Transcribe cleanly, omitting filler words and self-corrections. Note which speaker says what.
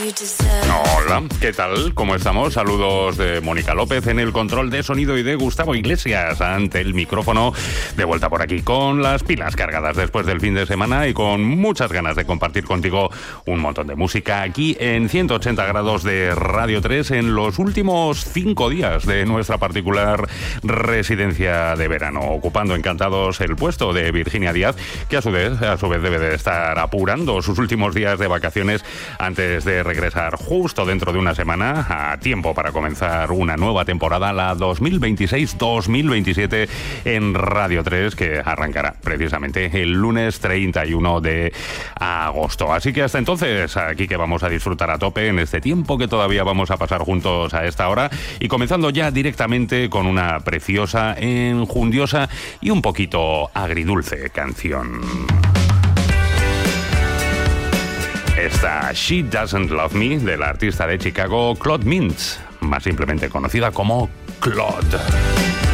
Speaker 1: Hola, ¿qué tal? ¿Cómo estamos? Saludos de Mónica López en el control de sonido y de Gustavo Iglesias ante el micrófono, de vuelta por aquí con las pilas cargadas después del fin de semana y con muchas ganas de compartir contigo un montón de música aquí en 180 grados de Radio 3 en los últimos 5 días de nuestra particular residencia de verano, ocupando encantados el puesto de Virginia Díaz, que a su vez debe de estar apurando sus últimos días de vacaciones antes de regresar justo dentro de una semana a tiempo para comenzar una nueva temporada, la 2026-2027 en Radio 3, que arrancará precisamente el lunes 31 de agosto. Así que hasta entonces, aquí que vamos a disfrutar a tope en este tiempo que todavía vamos a pasar juntos a esta hora, y comenzando ya directamente con una preciosa, enjundiosa y un poquito agridulce canción. Esta She Doesn't Love Me, de la artista de Chicago Claude Mintz, más simplemente conocida como Claude.